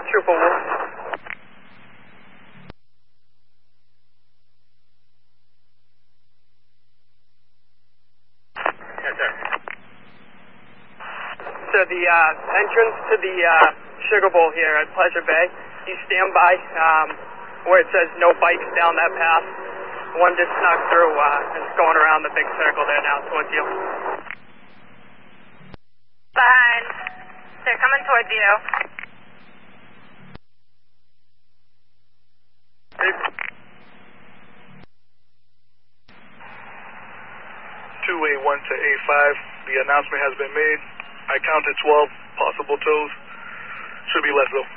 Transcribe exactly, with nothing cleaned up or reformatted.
Trooper Wolf. Yes, sir. So the uh, entrance to the uh, Sugar Bowl here at Pleasure Bay, you stand by um, where it says no bikes down that path. One just snuck through uh, and is going around the big circle there now towards you. Behind. They're coming towards you. two A one to A five, the announcement has been made. I counted twelve possible tows. Should be less though.